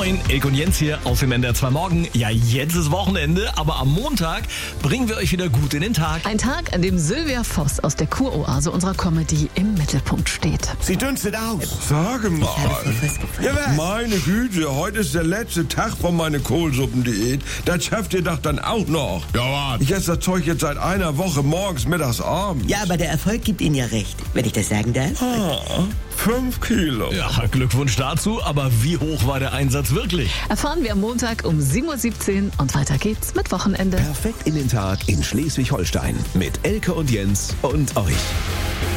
Moin, Elke und Jens hier aus dem NDR 2 Morgen. Ja, jetzt ist Wochenende, aber am Montag bringen wir euch wieder gut in den Tag. Ein Tag, an dem Sylvia Voss aus der Kuroase unserer Comedy im Mittelpunkt steht. Sie dünstet aus. Sage mal, meine Güte, heute ist der letzte Tag von meiner Kohlsuppendiät. Das schafft ihr doch dann auch noch. Ja, was? Ich esse das Zeug jetzt seit einer Woche morgens, mittags, abends. Ja, aber der Erfolg gibt Ihnen ja recht, wenn ich das sagen darf. 5 Kilo. Ja, Glückwunsch dazu, aber wie hoch war der Einsatz wirklich? Erfahren wir am Montag um 7.17 Uhr und weiter geht's mit Wochenende. Perfekt in den Tag in Schleswig-Holstein mit Elke und Jens und euch.